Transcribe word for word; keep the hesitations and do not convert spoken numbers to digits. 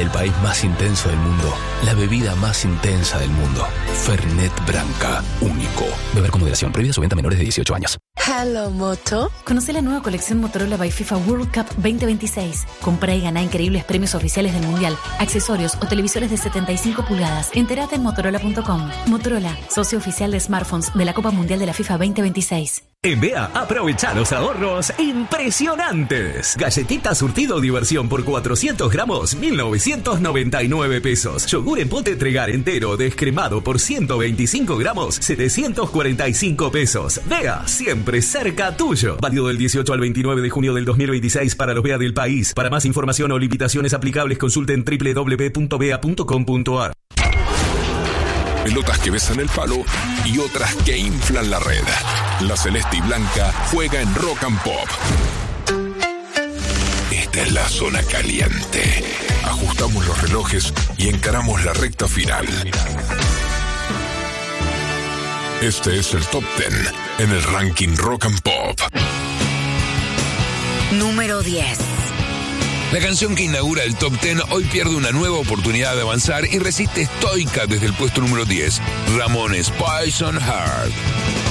el país más intenso del mundo. La bebida más intensa del mundo. Fernet Branca. Único. Beber con moderación. Prohibida su venta a menores de dieciocho años. Hello, Moto. Conoce la nueva colección Motorola by FIFA World Cup veinte veintiséis. Comprá y ganá increíbles premios oficiales del Mundial, accesorios o televisores de setenta y cinco pulgadas. Entérate en motorola punto com. Motorola, socio oficial de smartphones de la Copa Mundial de la FIFA veinte veintiséis. En B E A, aprovecha los ahorros impresionantes. Galletita surtido diversión por cuatrocientos gramos, mil novecientos noventa y nueve pesos. Yogur en pote Tregar entero descremado por ciento veinticinco gramos, setecientos cuarenta y cinco pesos. B E A, siempre cerca tuyo. Válido del dieciocho al veintinueve de junio del dos mil veintiséis para los B E A del país. Para más información o limitaciones aplicables, consulten doble u doble u doble u punto bea punto com punto a r. Pelotas que besan el palo y otras que inflan la red. La celeste y blanca juega en Rock and Pop. Esta es la zona caliente. Ajustamos los relojes y encaramos la recta final. Este es el Top diez en el ranking Rock and Pop. Número diez. La canción que inaugura el Top diez hoy pierde una nueva oportunidad de avanzar y resiste estoica desde el puesto número diez. Ramones, Poison Heart.